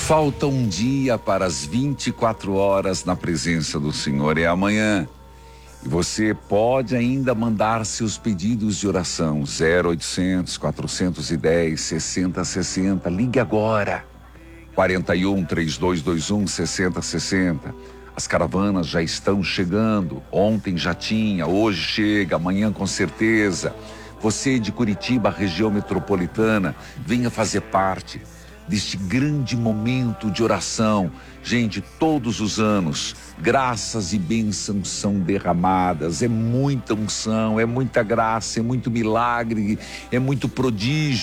Falta um dia para as 24 horas na presença do Senhor, é amanhã. E você pode ainda mandar seus pedidos de oração, 0800 410 6060, ligue agora, 41 3221 6060. As caravanas já estão chegando, ontem já tinha, hoje chega, amanhã com certeza. Você de Curitiba, região metropolitana, venha fazer parte deste grande momento de oração. Gente, todos os anos, graças e bênçãos são derramadas, é muita unção, é muita graça, é muito milagre, é muito prodígio.